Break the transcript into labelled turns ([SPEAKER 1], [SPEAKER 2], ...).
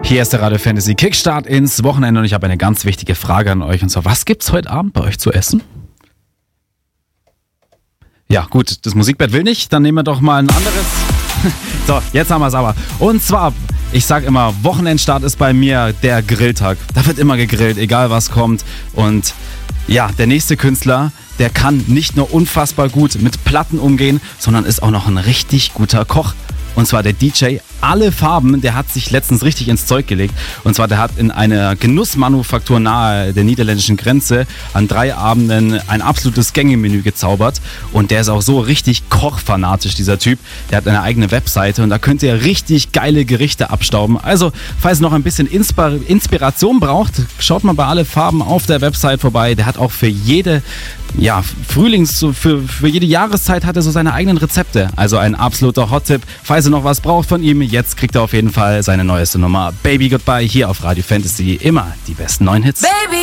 [SPEAKER 1] Hier ist der Radio Fantasy Kickstart ins Wochenende und ich habe eine ganz wichtige Frage an euch. Und zwar, was gibt's heute Abend bei euch zu essen? Ja gut, das Musikbett will nicht, dann nehmen wir doch mal ein anderes. So, jetzt haben wir es aber. Und zwar, ich sag immer, Wochenendstart ist bei mir der Grilltag. Da wird immer gegrillt, egal was kommt. Und ja, der nächste Künstler, der kann nicht nur unfassbar gut mit Platten umgehen, sondern ist auch noch ein richtig guter Koch. Und zwar der DJ Alle Farben, der hat sich letztens richtig ins Zeug gelegt. Und zwar, der hat in einer Genussmanufaktur nahe der niederländischen Grenze an 3 Abenden ein absolutes Gängemenü gezaubert. Und der ist auch so richtig kochfanatisch, dieser Typ. Der hat eine eigene Webseite und da könnt ihr richtig geile Gerichte abstauben. Also, falls ihr noch ein bisschen Inspiration braucht, schaut mal bei Alle Farben auf der Website vorbei. Der hat auch für jede für jede Jahreszeit hat er so seine eigenen Rezepte. Also ein absoluter Hot-Tipp. Falls ihr noch was braucht von ihm, jetzt kriegt er auf jeden Fall seine neueste Nummer Baby Goodbye hier auf Radio Fantasy. Immer die besten neuen Hits.
[SPEAKER 2] Baby.